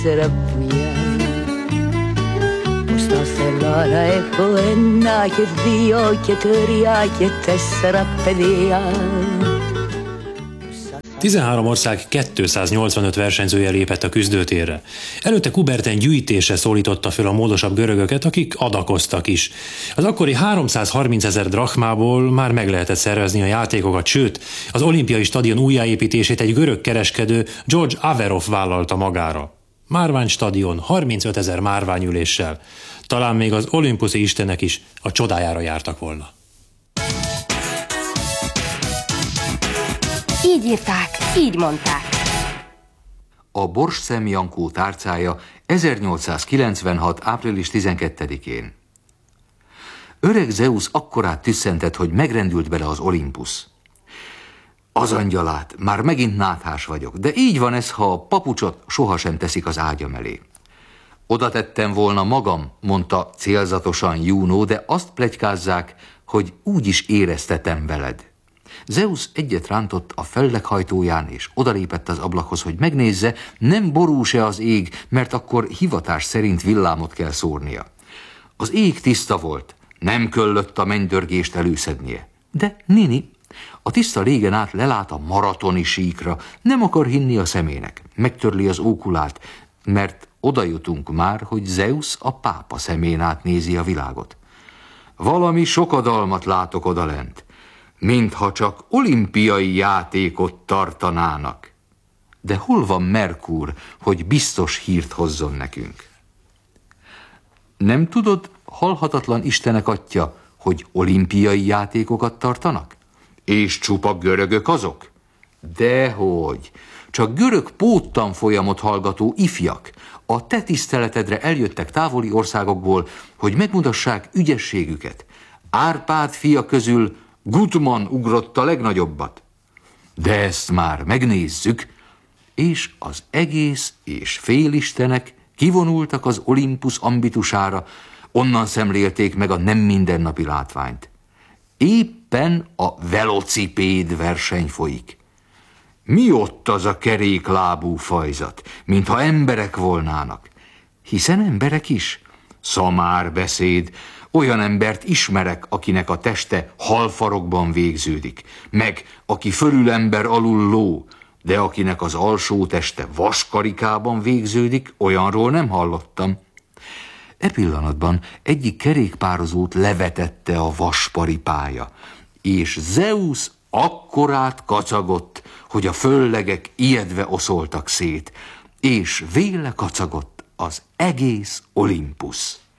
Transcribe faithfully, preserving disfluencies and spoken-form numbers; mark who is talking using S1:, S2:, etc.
S1: Stellara έχω ένα και δύο και τρία και τέσσερα παιδιά.
S2: tizenhárom ország kétszáznyolcvanöt versenyzője lépett a küzdőtérre. Előtte Coubertin gyűjtésre szólította föl a módosabb görögöket, akik adakoztak is. Az akkori háromszázharmincezer drachmából már meg lehetett szervezni a játékokat, sőt, az olimpiai stadion újjáépítését egy görög kereskedő, George Averov vállalta magára. Márványstadion, harmincötezer márványüléssel. Talán még az olimpuszi istenek is a csodájára jártak volna.
S3: Így írták, így mondták.
S4: A Borst-Szem Jankó tárcája ezernyolcszázkilencvenhat. április tizenkettedikén. Öreg Zeusz akkorát tüsszentett, hogy megrendült bele az Olimpusz. Az angyalát, már megint náthás vagyok, de így van ez, ha a papucsot sohasem teszik az ágyam elé. Oda tettem volna magam, mondta célzatosan Juno, de azt pletykázzák, hogy úgy is éreztetem veled. Zeusz egyet rántott a felleghajtóján, és odalépett az ablakhoz, hogy megnézze, nem borús-e az ég, mert akkor hivatás szerint villámot kell szórnia. Az ég tiszta volt, nem köllött a mennydörgést előszednie. De Nini, a tiszta légen át lelát a maratoni síkra, nem akar hinni a szemének, megtörli az ókulát, mert oda jutunk már, hogy Zeusz a pápa szemén át nézi a világot. Valami sokadalmat látok odalent, mintha csak olimpiai játékot tartanának. De hol van Merkur, hogy biztos hírt hozzon nekünk? Nem tudod, halhatatlan Istenek atya, hogy olimpiai játékokat tartanak? És csupa görögök azok? Dehogy, csak görög póttanfolyamot hallgató ifjak, a te tiszteletedre eljöttek távoli országokból, hogy megmutassák ügyességüket. Árpád fia közül Gutman ugrott a legnagyobbat. De ezt már megnézzük, és az egész és félistenek kivonultak az Olimpusz ambitusára, onnan szemlélték meg a nem mindennapi látványt. Éppen a velocipéd verseny folyik. Mi ott az a keréklábú fajzat, mintha emberek volnának? Hiszen emberek is. Szamár beszéd, olyan embert ismerek, akinek a teste halfarokban végződik, meg aki fölül ember alul ló, de akinek az alsó teste vaskarikában végződik, olyanról nem hallottam. E pillanatban egyik kerékpározót levetette a vasparipája, és Zeusz akkorát kacagott, hogy a föllegek ijedve oszoltak szét, és véle kacagott az egész Olimpusz.